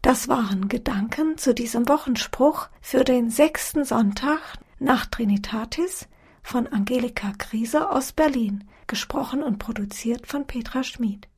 Das waren Gedanken zu diesem Wochenspruch für den 6. Sonntag nach Trinitatis von Angelika Griese aus Berlin, gesprochen und produziert von Petra Schmid.